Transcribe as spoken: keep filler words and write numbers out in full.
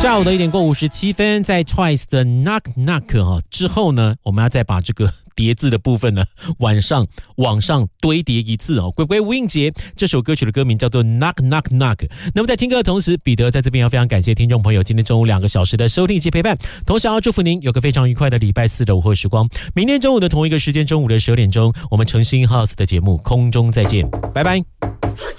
下午的一点过五十七分，在 Twice 的 Knock Knock 哈之后呢，我们要再把这个叠字的部分呢，晚上往上堆叠一次哦。鬼鬼吴映洁这首歌曲的歌名叫做 Knock Knock Knock。那么在听歌的同时，彼得在这边要非常感谢听众朋友今天中午两个小时的收听及陪伴，同时要祝福您有个非常愉快的礼拜四的午后时光。明天中午的同一个时间，中午的十二点钟，我们诚心 House 的节目空中再见，拜拜。